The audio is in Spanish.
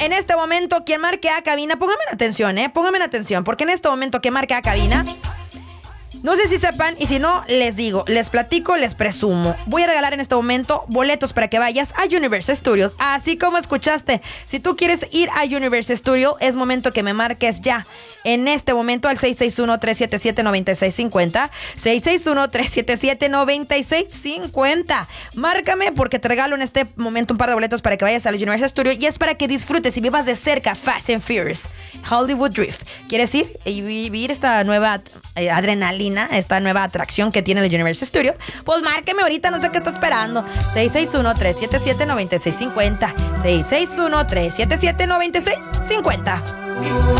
En este momento, quien marque a cabina, póngame en atención, porque en este momento que marque a cabina, no sé si sepan, y si no, les digo, les platico, les presumo. Voy a regalar en este momento boletos para que vayas a Universal Studios, así como escuchaste. Si tú quieres ir a Universal Studios, es momento que me marques ya. En este momento al 661-377-9650. 661-377-9650. Márcame porque te regalo en este momento un par de boletos para que vayas al Universal Studios y es para que disfrutes y vivas de cerca Fast and Furious, Hollywood Drift. ¿Quieres ir y vivir esta nueva adrenalina, esta nueva atracción que tiene el Universal Studios? Pues márqueme ahorita, no sé qué está esperando. 661-377-9650. 661-377-9650.